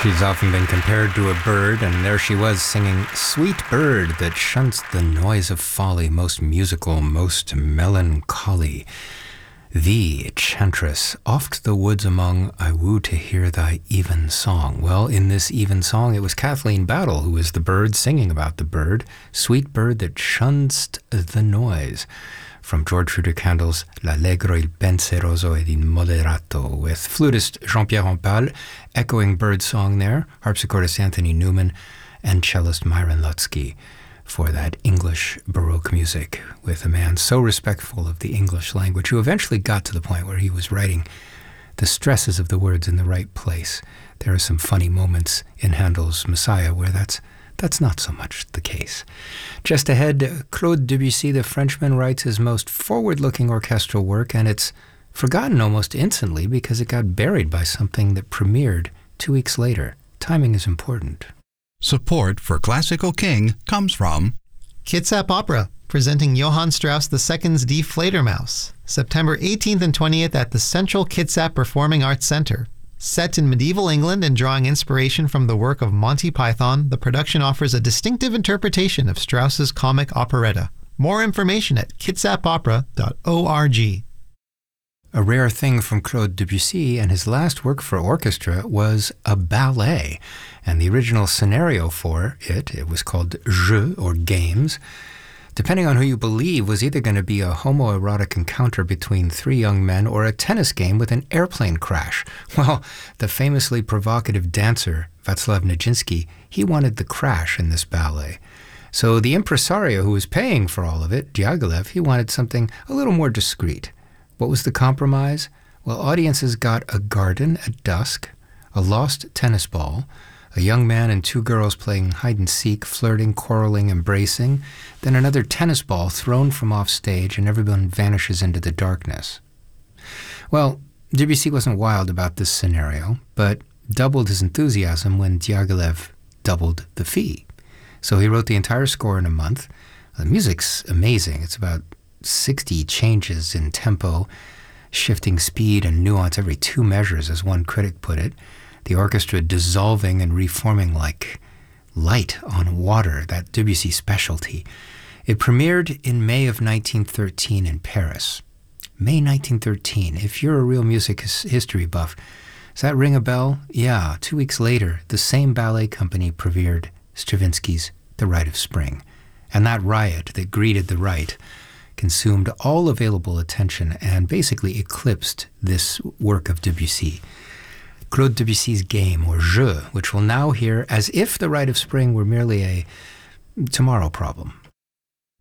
She's often been compared to a bird, and there she was singing Sweet Bird that shunts the noise of folly, most musical, most melancholy. Thee, chantress, oft the woods among, I woo to hear thy even song. Well, in this even song, it was Kathleen Battle who was the bird singing about the bird, Sweet Bird that shunst the noise, from George Frideric Handel's L'Allegro il penseroso ed immoderato, with flutist Jean-Pierre Rampal echoing bird song there, harpsichordist Anthony Newman, and cellist Myron Lutzke for that English Baroque music, with a man so respectful of the English language who eventually got to the point where he was writing the stresses of the words in the right place. There are some funny moments in Handel's Messiah where that's not so much the case. Just ahead, Claude Debussy, the Frenchman, writes his most forward-looking orchestral work, and it's forgotten almost instantly because it got buried by something that premiered 2 weeks later. Timing is important. Support for Classical King comes from Kitsap Opera, presenting Johann Strauss II's Die Fledermaus, September 18th and 20th at the Central Kitsap Performing Arts Center. Set in medieval England and drawing inspiration from the work of Monty Python, the production offers a distinctive interpretation of Strauss's comic operetta. More information at kitsapopera.org. A rare thing from Claude Debussy, and his last work for orchestra was a ballet. And the original scenario for it was called Jeux, or Games, depending on who you believe, was either going to be a homoerotic encounter between three young men or a tennis game with an airplane crash. Well, the famously provocative dancer, Václav Nijinsky, he wanted the crash in this ballet. So the impresario who was paying for all of it, Diaghilev, he wanted something a little more discreet. What was the compromise? Well, audiences got a garden at dusk, a lost tennis ball, a young man and two girls playing hide-and-seek, flirting, quarreling, embracing, then another tennis ball thrown from off stage, and everyone vanishes into the darkness. Well, Debussy wasn't wild about this scenario, but doubled his enthusiasm when Diaghilev doubled the fee. So he wrote the entire score in a month. The music's amazing. It's about 60 changes in tempo, shifting speed and nuance every 2 measures, as one critic put it. The orchestra dissolving and reforming like light on water, that Debussy specialty. It premiered in May of 1913 in Paris. May 1913. If you're a real music history buff, does that ring a bell? Yeah, 2 weeks later, the same ballet company premiered Stravinsky's The Rite of Spring. And that riot that greeted the rite consumed all available attention and basically eclipsed this work of Debussy. Claude Debussy's Game, or Jeu, which we'll now hear as if The Rite of Spring were merely a tomorrow problem.